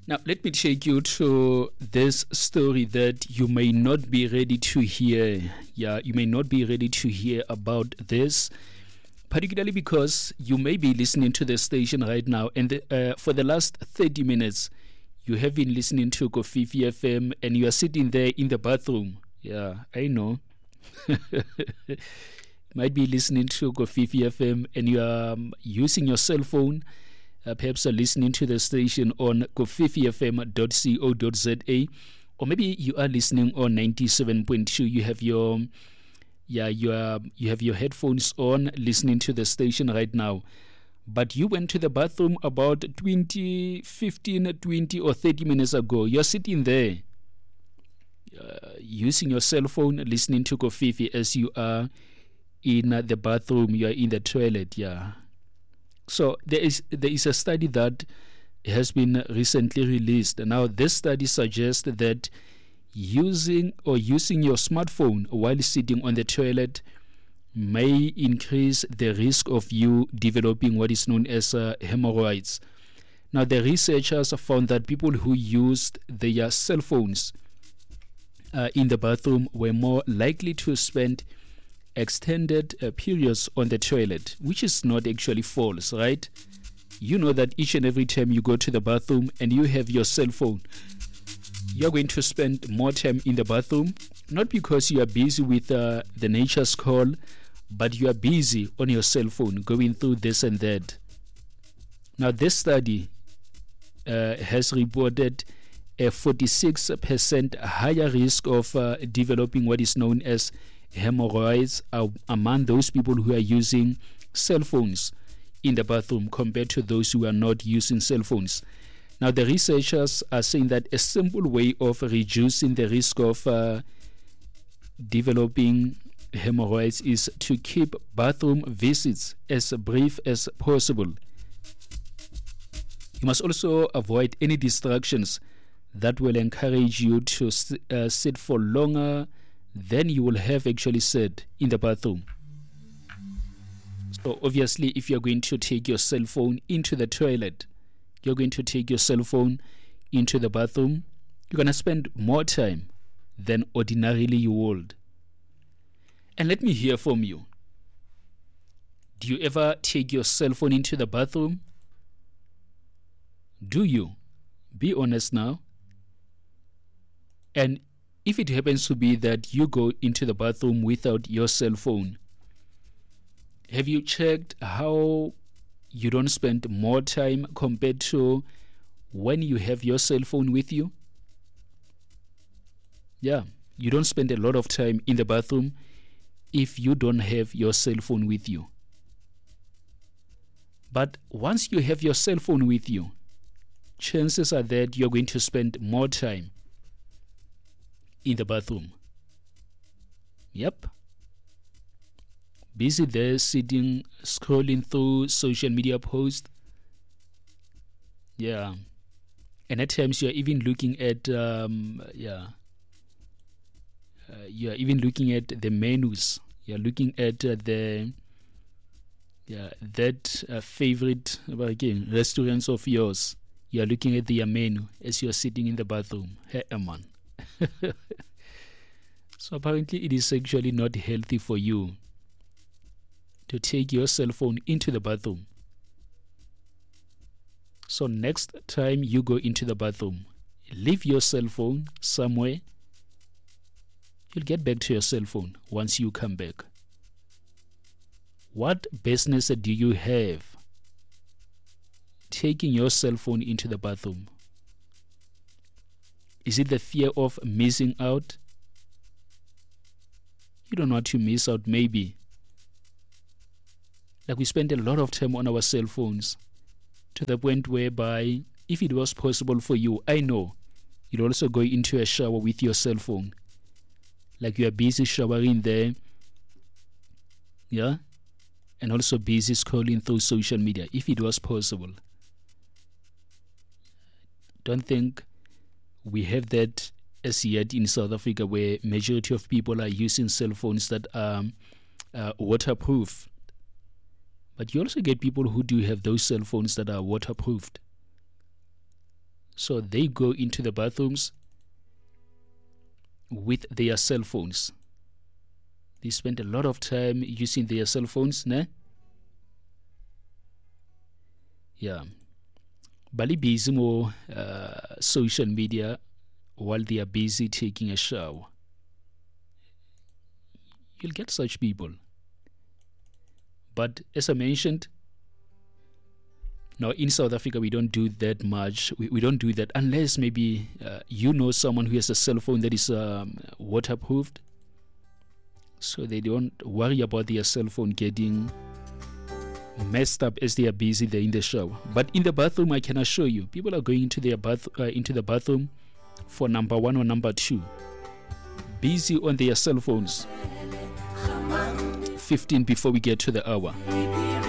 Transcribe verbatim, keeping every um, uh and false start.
Now, let me take you to this story that you may not be ready to hear. Yeah, you may not be ready to hear about this, particularly because you may be listening to the station right now, and the, uh, for the last thirty minutes, you have been listening to Kofifi F M, and you are sitting there in the bathroom. Yeah, I know. Might be listening to Kofifi F M, and you are um, using your cell phone. Uh, perhaps are listening to the station on kofifi f m dot co dot z a, or maybe you are listening on ninety-seven point two. You have your yeah you are you have your headphones on, listening to the station right now, but you went to the bathroom about twenty, fifteen, twenty or thirty minutes ago. You're sitting there uh, using your cell phone, listening to Kofifi as you are in uh, the bathroom. You are in the toilet. Yeah. So there is there is a study that has been recently released. Now, this study suggests that using or using your smartphone while sitting on the toilet may increase the risk of you developing what is known as uh, hemorrhoids. Now, the researchers found that people who used their cell phones uh, in the bathroom were more likely to spend extended uh, periods on the toilet, which is not actually false, right? You know that each and every time you go to the bathroom and you have your cell phone, you're going to spend more time in the bathroom, not because you are busy with uh, the nature's call, but you are busy on your cell phone going through this and that. Now, this study uh, has reported a forty-six percent higher risk of uh, developing what is known as hemorrhoids are among those people who are using cell phones in the bathroom compared to those who are not using cell phones. Now, the researchers are saying that a simple way of reducing the risk of uh, developing hemorrhoids is to keep bathroom visits as brief as possible. You must also avoid any distractions that will encourage you to uh, sit for longer then you will have actually said in the bathroom. So obviously, if you're going to take your cell phone into the toilet, you're going to take your cell phone into the bathroom, you're going to spend more time than ordinarily you would. And let me hear from you. Do you ever take your cell phone into the bathroom? Do you? Be honest now. And if it happens to be that you go into the bathroom without your cell phone, have you checked how you don't spend more time compared to when you have your cell phone with you? Yeah, you don't spend a lot of time in the bathroom if you don't have your cell phone with you. But once you have your cell phone with you, chances are that you're going to spend more time in the bathroom. Yep. Busy there sitting, scrolling through social media posts. Yeah. And at times you're even looking at, um, yeah, uh, you're even looking at the menus. You're looking at uh, the, yeah, that uh, favorite, again, restaurants of yours. You're looking at their menu as you're sitting in the bathroom. Hey, man. So apparently it is actually not healthy for you to take your cell phone into the bathroom. So next time you go into the bathroom, leave your cell phone somewhere. You'll get back to your cell phone once you come back. What business do you have taking your cell phone into the bathroom? Is it the fear of missing out? You don't want to miss out, maybe. Like we spend a lot of time on our cell phones to the point whereby if it was possible for you, I know, you'd also go into a shower with your cell phone. Like you are busy showering there, yeah, and also busy scrolling through social media, if it was possible. Don't think we have that as yet in South Africa, where majority of people are using cell phones that are uh, waterproof. But you also get people who do have those cell phones that are waterproofed. So they go into the bathrooms with their cell phones. They spend a lot of time using their cell phones, ne? Yeah. Bali busy more uh, social media while they are busy taking a shower. You'll get such people. But as I mentioned, now in South Africa we don't do that much. We, we don't do that unless maybe uh, you know someone who has a cell phone that is um, waterproofed, so they don't worry about their cell phone getting messed up as they are busy there in the shower. But in the bathroom, I can assure you, people are going into their bath uh, into the bathroom for number one or number two, busy on their cell phones. fifteen before we get to the hour.